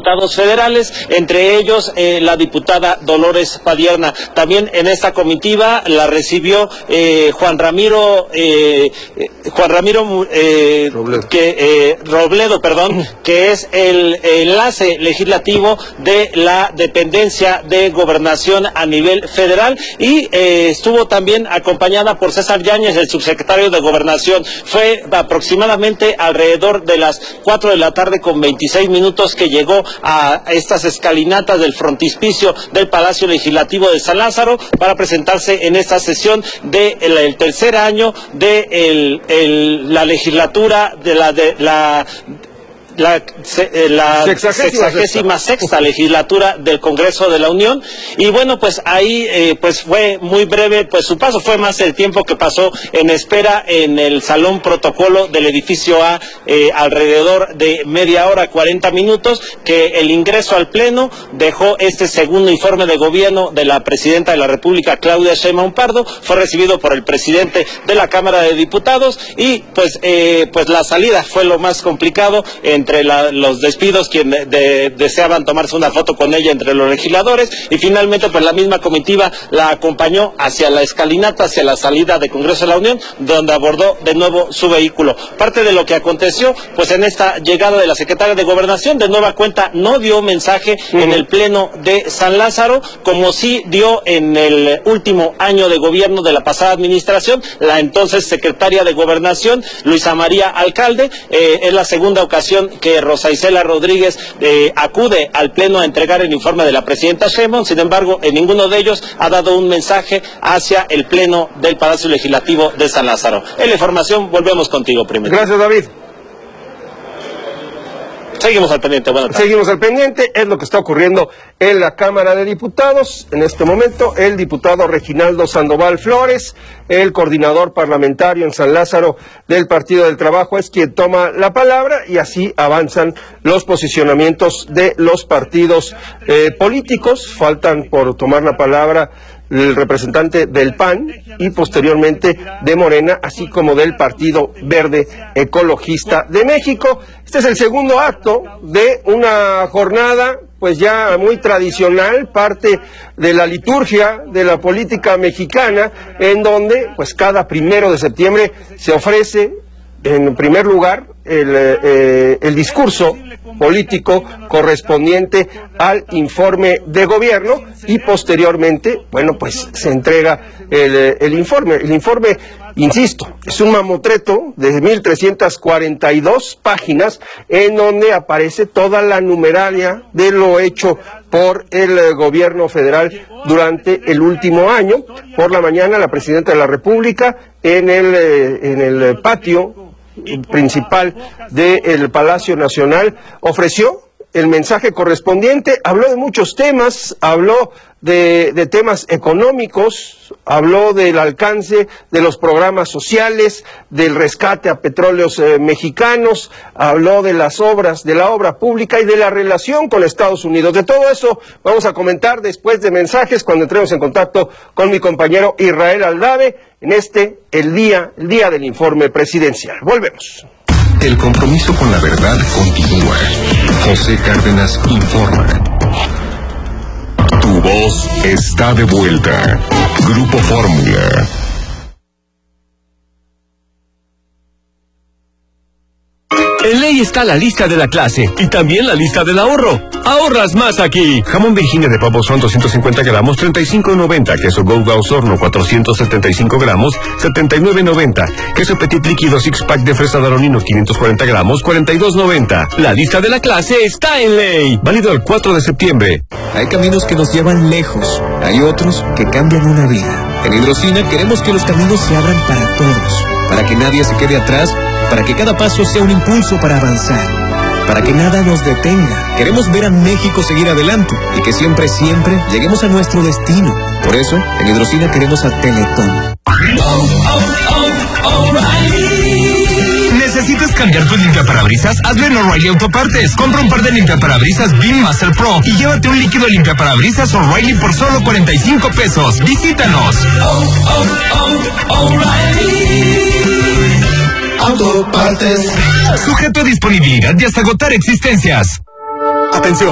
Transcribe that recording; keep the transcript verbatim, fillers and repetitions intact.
diputados federales, entre ellos eh, la diputada Dolores Padierna. También en esta comitiva la recibió eh, Juan Ramiro eh, Juan Ramiro eh, Robledo. que eh, Robledo, perdón, que es el enlace legislativo de la dependencia de gobernación a nivel federal, y eh, estuvo también acompañada por César Yáñez, el subsecretario de Gobernación. Fue aproximadamente alrededor de las cuatro de la tarde con veintiséis minutos que llegó a estas escalinatas del frontispicio del Palacio Legislativo de San Lázaro para presentarse en esta sesión del de tercer año de el, el, la legislatura de la de la la, la sexagésima sexta legislatura del Congreso de la Unión. Y bueno, pues ahí eh, pues fue muy breve, pues su paso fue más el tiempo que pasó en espera en el Salón Protocolo del edificio A, eh, alrededor de media hora, cuarenta minutos, que el ingreso al Pleno dejó este segundo informe de gobierno de la Presidenta de la República, Claudia Sheinbaum Pardo. Fue recibido por el presidente de la Cámara de Diputados, y pues eh, pues la salida fue lo más complicado, entre La, los despidos, quienes de, deseaban tomarse una foto con ella entre los legisladores, y finalmente pues la misma comitiva la acompañó hacia la escalinata, hacia la salida de Congreso de la Unión, donde abordó de nuevo su vehículo. Parte de lo que aconteció pues en esta llegada de la secretaria de Gobernación, de nueva cuenta no dio mensaje uh-huh. en el Pleno de San Lázaro, como sí dio en el último año de gobierno de la pasada administración la entonces secretaria de Gobernación, Luisa María Alcalde. Eh, es la segunda ocasión que Rosa Isela Rodríguez eh, acude al Pleno a entregar el informe de la presidenta Sheinbaum. Sin embargo, en ninguno de ellos ha dado un mensaje hacia el Pleno del Palacio Legislativo de San Lázaro. En la información, volvemos contigo primero. Gracias, David. Seguimos al pendiente. Buenas tardes. Seguimos al pendiente, es lo que está ocurriendo en la Cámara de Diputados. En este momento, el diputado Reginaldo Sandoval Flores, el coordinador parlamentario en San Lázaro del Partido del Trabajo, es quien toma la palabra, y así avanzan los posicionamientos de los partidos eh, políticos. Faltan por tomar la palabra el representante del P A N y posteriormente de Morena, así como del Partido Verde Ecologista de México. Este es el segundo acto de una jornada pues ya muy tradicional, parte de la liturgia de la política mexicana, en donde pues cada primero de septiembre se ofrece en primer lugar el, eh, el discurso político correspondiente al informe de gobierno, y posteriormente, bueno, pues se entrega el, el informe. El informe, insisto, es un mamotreto de mil trescientas cuarenta y dos páginas, en donde aparece toda la numeralia de lo hecho por el gobierno federal durante el último año. Por la mañana, la presidenta de la República, en el, en el patio principal del Palacio Nacional, ofreció el mensaje correspondiente. Habló de muchos temas, habló de, de temas económicos, habló del alcance de los programas sociales, del rescate a petróleos eh, mexicanos, habló de las obras, de la obra pública y de la relación con Estados Unidos. De todo eso vamos a comentar después de mensajes, cuando entremos en contacto con mi compañero Israel Aldave, en este, el día, el día del informe presidencial. Volvemos. El compromiso con la verdad continúa. José Cárdenas informa. Tu voz está de vuelta. Grupo Fórmula. En Ley está la lista de la clase y también la lista del ahorro. Ahorras más aquí. Jamón Virginia de pavo son doscientos cincuenta gramos, treinta y cinco noventa. Queso Gouda Osorno, cuatrocientos setenta y cinco gramos, setenta y nueve noventa. Queso Petit líquido six pack de fresa Daronino, quinientos cuarenta gramos, cuarenta y dos noventa. La lista de la clase está en Ley. Válido el cuatro de septiembre. Hay caminos que nos llevan lejos. Hay otros que cambian una vida. En Hidrocina queremos que los caminos se abran para todos. Para que nadie se quede atrás. Para que cada paso sea un impulso para avanzar, para que nada nos detenga. Queremos ver a México seguir adelante y que siempre, siempre lleguemos a nuestro destino. Por eso, en Hidrocina queremos a Teletón. Oh, oh, oh, O'Reilly. ¿Necesitas cambiar tu limpiaparabrisas? Hazlo en O'Reilly Autopartes. Compra un par de limpiaparabrisas Beam Master Pro y llévate un líquido limpiaparabrisas O'Reilly por solo cuarenta y cinco pesos. Visítanos. Oh, oh, oh, O'Reilly Autopartes. Sujeto a disponibilidad y hasta agotar existencias. Atención.